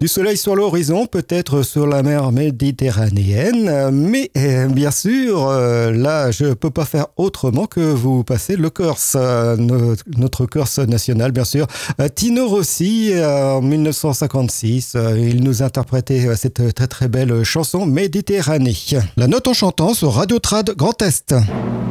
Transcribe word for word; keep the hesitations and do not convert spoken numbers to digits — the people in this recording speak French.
Du soleil sur l'horizon, peut-être sur la mer méditerranéenne, mais euh, bien sûr, euh, là, je peux pas faire autrement que vous passer le Corse, euh, no- notre Corse national, bien sûr. Euh, Tino Rossi, euh, en dix-neuf cent cinquante-six, euh, il nous interprétait euh, cette très très belle chanson Méditerranée. La note en chantant sur Radio Trad Grand Est.